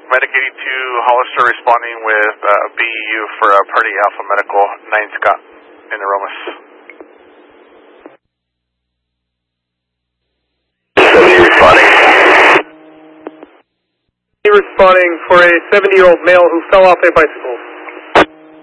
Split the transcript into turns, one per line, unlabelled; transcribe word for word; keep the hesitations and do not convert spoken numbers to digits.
Medic eighty-two, Hollister responding with uh, B E U for uh, Party Alpha Medical, nine Scott in the Romus.
seventy responding.
Responding for a seventy-year-old male who fell off a bicycle.